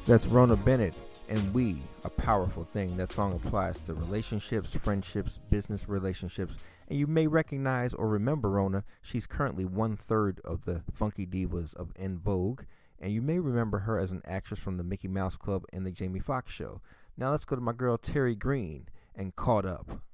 That's Rona Bennett and We, A Powerful Thing. That song applies to relationships, friendships, business relationships, and you may recognize or remember Rona. She's currently 1/3 of the Funky Divas of En Vogue, and you may remember her as an actress from the Mickey Mouse Club and the Jamie Foxx Show. Now let's go to my girl Terry Green and Caught Up.